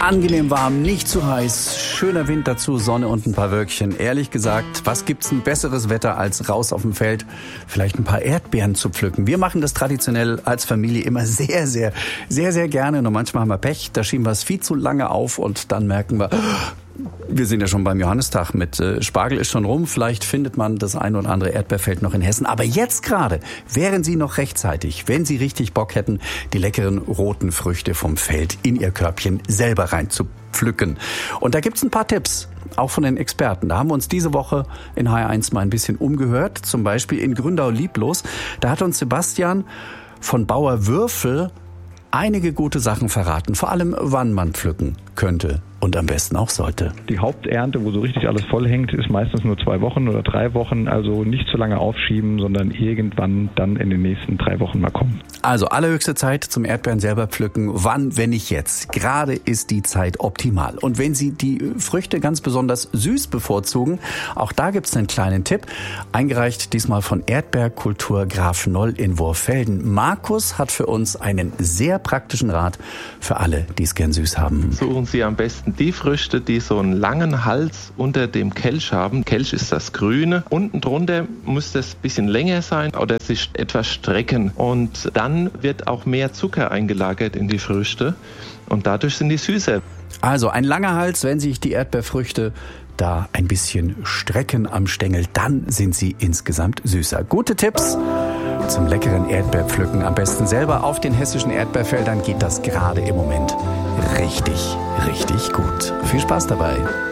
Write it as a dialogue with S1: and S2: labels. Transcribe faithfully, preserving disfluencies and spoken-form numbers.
S1: Angenehm warm, nicht zu heiß, schöner Wind dazu, Sonne und ein paar Wölkchen. Ehrlich gesagt, was gibt's ein besseres Wetter als raus auf dem Feld, vielleicht ein paar Erdbeeren zu pflücken? Wir machen das traditionell als Familie immer sehr, sehr, sehr, sehr gerne. Nur manchmal haben wir Pech, da schieben wir es viel zu lange auf und dann merken wir, wir sind ja schon beim Johannistag mit äh, Spargel ist schon rum. Vielleicht findet man das ein oder andere Erdbeerfeld noch in Hessen. Aber jetzt gerade wären Sie noch rechtzeitig, wenn Sie richtig Bock hätten, die leckeren roten Früchte vom Feld in Ihr Körbchen selber rein zu pflücken. Und da gibt's ein paar Tipps, auch von den Experten. Da haben wir uns diese Woche in H R eins mal ein bisschen umgehört. Zum Beispiel in Gründau-Lieblos. Da hat uns Sebastian von Bauer Würfel einige gute Sachen verraten. Vor allem, wann man pflücken könnte. Und am besten auch sollte.
S2: Die Haupternte, wo so richtig alles voll hängt, ist meistens nur zwei Wochen oder drei Wochen. Also nicht zu lange aufschieben, sondern irgendwann dann in den nächsten drei Wochen mal kommen.
S1: Also allerhöchste Zeit zum Erdbeeren selber pflücken. Wann, wenn nicht jetzt? Gerade ist die Zeit optimal. Und wenn Sie die Früchte ganz besonders süß bevorzugen, auch da gibt's einen kleinen Tipp. Eingereicht diesmal von Erdbeerkultur Graf Noll in Wurfelden. Markus hat für uns einen sehr praktischen Rat für alle, die es gern süß haben.
S3: Suchen Sie am besten die Früchte, die so einen langen Hals unter dem Kelch haben. Kelch ist das Grüne. Unten drunter muss das ein bisschen länger sein oder sich etwas strecken. Und dann wird auch mehr Zucker eingelagert in die Früchte. Und dadurch sind die süßer.
S1: Also ein langer Hals, wenn sich die Erdbeerfrüchte da ein bisschen strecken am Stängel, dann sind sie insgesamt süßer. Gute Tipps zum leckeren Erdbeerpflücken. Am besten selber auf den hessischen Erdbeerfeldern geht das gerade im Moment richtig, richtig gut. Viel Spaß dabei.